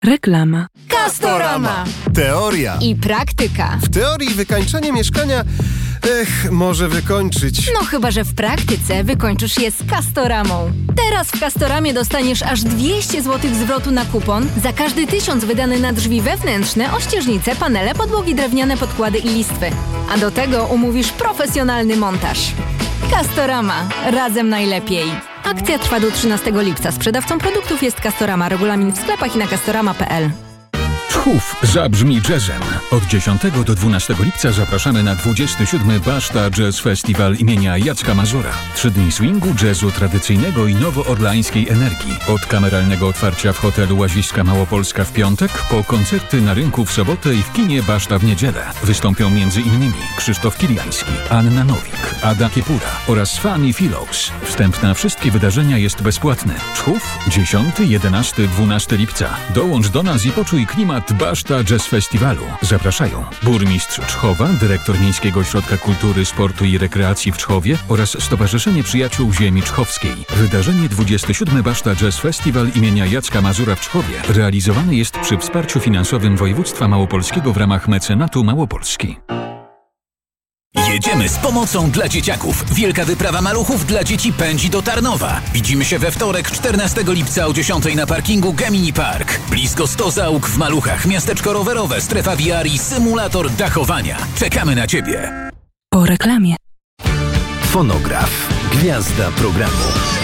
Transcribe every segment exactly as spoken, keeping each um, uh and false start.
Reklama. Castorama. Teoria I praktyka. W teorii wykańczenie mieszkania, ech, może wykończyć. No chyba, że w praktyce wykończysz je z Castoramą. Teraz w Castoramie dostaniesz aż dwieście złotych zwrotu na kupon za każdy tysiąc wydany na drzwi wewnętrzne, ościeżnice, panele, podłogi drewniane, podkłady i listwy. A do tego umówisz profesjonalny montaż. Castorama. Razem najlepiej. Akcja trwa do trzynastego lipca. Sprzedawcą produktów jest Castorama. Regulamin w sklepach i na castorama kropka p l. Tchów zabrzmi jazzem. Od dziesiątego do dwunastego lipca zapraszamy na dwudziesty siódmy Baszta Jazz Festival imienia Jacka Mazura. Trzy dni swingu, jazzu tradycyjnego i nowoorleańskiej energii. Od kameralnego otwarcia w hotelu Łaziska Małopolska w piątek, po koncerty na rynku w sobotę i w kinie Baszta w niedzielę. Wystąpią między innymi Krzysztof Kiliański, Anna Nowik, Ada Kiepura oraz Fanny Phillips. Wstęp na wszystkie wydarzenia jest bezpłatny. Tchów dziesiątego, jedenastego, dwunastego lipca. Dołącz do nas i poczuj klimat Baszta Jazz Festiwalu. Zapraszają burmistrz Czchowa, dyrektor Miejskiego Ośrodka Kultury, Sportu i Rekreacji w Czchowie oraz Stowarzyszenie Przyjaciół Ziemi Czchowskiej. Wydarzenie dwudziesty siódmy Baszta Jazz Festival imienia Jacka Mazura w Czchowie realizowane jest przy wsparciu finansowym Województwa Małopolskiego w ramach Mecenatu Małopolski. Jedziemy z pomocą dla dzieciaków. Wielka wyprawa maluchów dla dzieci pędzi do Tarnowa. Widzimy się we wtorek, czternastego lipca o dziesiątej na parkingu Gemini Park. Blisko sto załóg w maluchach, miasteczko rowerowe, strefa V R i symulator dachowania. Czekamy na Ciebie. Po reklamie. Fonograf. Gwiazda programu.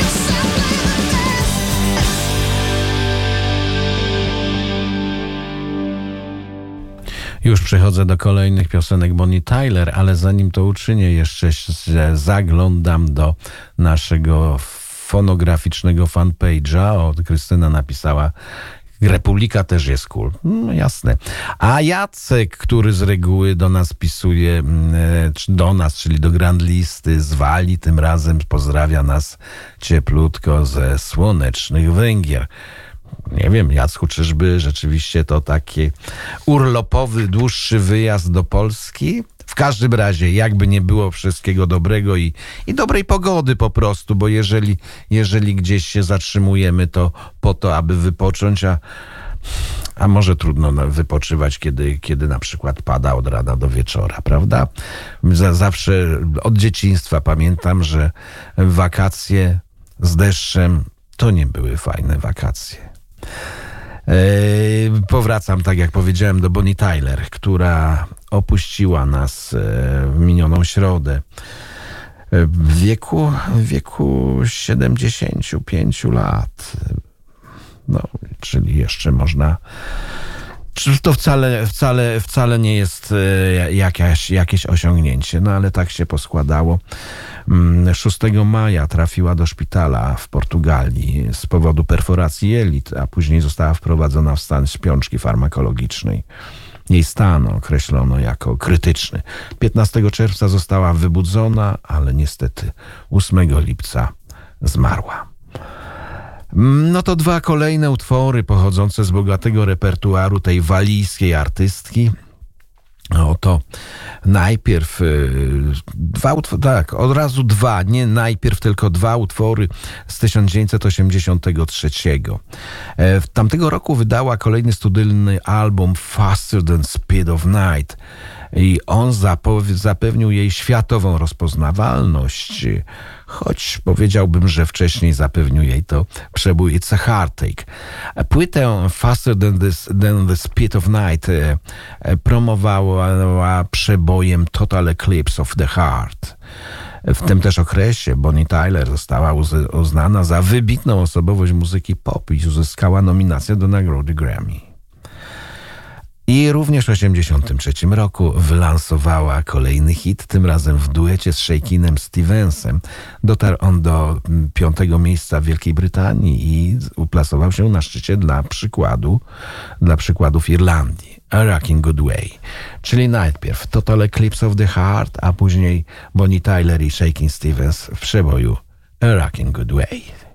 Już przechodzę do kolejnych piosenek Bonnie Tyler, ale zanim to uczynię, jeszcze zaglądam do naszego fonograficznego fanpage'a. O, Krystyna napisała: Republika też jest cool. No, jasne. A Jacek, który z reguły do nas pisuje, do nas, czyli do Grand Listy, z Walii, tym razem pozdrawia nas cieplutko ze słonecznych Węgier. Nie wiem, Jacku, czyżby rzeczywiście to taki urlopowy, dłuższy wyjazd do Polski? W każdym razie, jakby nie było, wszystkiego dobrego i, i dobrej pogody po prostu, bo jeżeli, jeżeli gdzieś się zatrzymujemy, to po to, aby wypocząć, a, a może trudno wypoczywać, kiedy, kiedy na przykład pada od rana do wieczora, prawda? Zawsze od dzieciństwa pamiętam, że wakacje z deszczem to nie były fajne wakacje. Powracam, tak jak powiedziałem, do Bonnie Tyler, która opuściła nas w minioną środę w wieku, w wieku siedemdziesięciu pięciu lat. No, czyli jeszcze można... To wcale, wcale, wcale nie jest jakieś, jakieś osiągnięcie, no ale tak się poskładało. szóstego maja trafiła do szpitala w Portugalii z powodu perforacji jelit, a później została wprowadzona w stan śpiączki farmakologicznej. Jej stan określono jako krytyczny. piętnastego czerwca została wybudzona, ale niestety ósmego lipca zmarła. No to dwa kolejne utwory pochodzące z bogatego repertuaru tej walijskiej artystki. Oto najpierw dwa utwory, tak, od razu dwa, nie najpierw, tylko dwa utwory z tysiąc dziewięćset osiemdziesiątego trzeciego. W tamtego roku wydała kolejny studyjny album Faster Than Speed of Night i on zapewnił jej światową rozpoznawalność, choć powiedziałbym, że wcześniej zapewnił jej to przebój It's a Heartache. Płytę Faster Than the, than the Speed of Night promowała przebojem Total Eclipse of the Heart. W tym też okresie Bonnie Tyler została uznana za wybitną osobowość muzyki pop i uzyskała nominację do nagrody Grammy. I również w osiemdziesiątym trzecim roku wylansowała kolejny hit, tym razem w duecie z Shakin'em Stevensem. Dotarł on do piątego miejsca w Wielkiej Brytanii i uplasował się na szczycie dla przykładu, dla przykładów Irlandii. A Rockin' Good Way. Czyli najpierw Total Eclipse of the Heart, a później Bonnie Tyler i Shakin' Stevens w przeboju A Rockin' Good Way.